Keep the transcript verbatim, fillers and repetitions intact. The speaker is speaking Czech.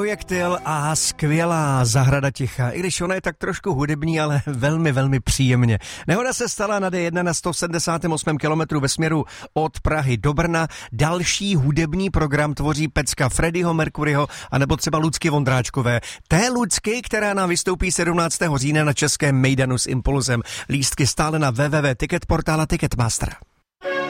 Projektil a skvělá Zahrada ticha. I když ona je tak trošku hudební, ale velmi, velmi příjemně. Nehoda se stala na D jedna na sto sedmdesátém osmém kilometru ve směru od Prahy do Brna. Další hudební program tvoří pecka Freddieho Mercuryho anebo třeba Lucky Vondráčkové. Té Lucky, která nám vystoupí sedmnáctého října na českém Mejdanu s Impulzem. Lístky stále na w w w tečka ticket portála Ticketmaster.